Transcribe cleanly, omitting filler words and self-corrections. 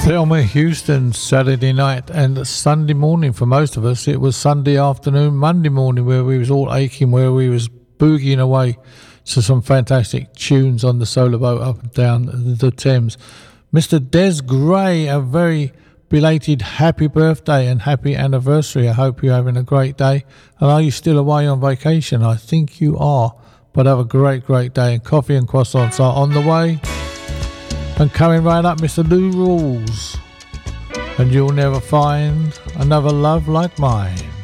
Thelma Houston, Saturday night and Sunday morning for most of us. It was Sunday afternoon, Monday morning where we was all aching, where we was boogieing away to some fantastic tunes on the solar boat up and down the Thames. Mr. Des Gray, a very belated happy birthday and happy anniversary. I hope you're having a great day. And are you still away on vacation? I think you are. But have a great day. And coffee and croissants are on the way. And coming right up, Mr. Lou Rawls. And you'll never find another love like mine.